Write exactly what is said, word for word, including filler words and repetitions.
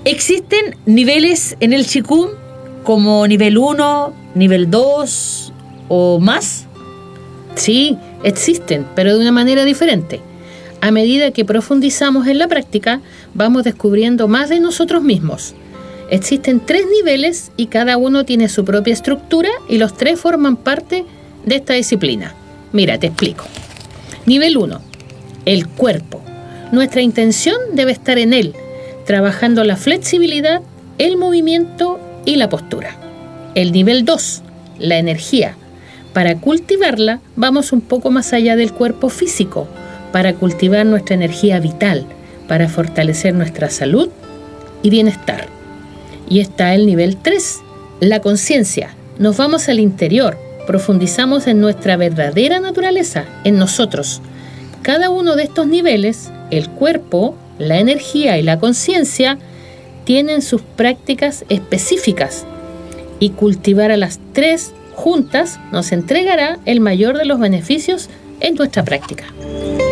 ¿Existen niveles en el Qigong como nivel uno, nivel dos o más? Sí, existen, pero de una manera diferente. A medida que profundizamos en la práctica, vamos descubriendo más de nosotros mismos. Existen tres niveles y cada uno tiene su propia estructura y los tres forman parte de esta disciplina. Mira, te explico. Nivel uno. El cuerpo. Nuestra intención debe estar en él, trabajando la flexibilidad, el movimiento y la postura. El nivel dos. La energía. Para cultivarla, vamos un poco más allá del cuerpo físico, para cultivar nuestra energía vital, para fortalecer nuestra salud y bienestar. Y está el nivel tres, la conciencia. Nos vamos al interior, profundizamos en nuestra verdadera naturaleza, en nosotros. Cada uno de estos niveles, el cuerpo, la energía y la conciencia, tienen sus prácticas específicas. Y cultivar a las tres juntas nos entregará el mayor de los beneficios en nuestra práctica.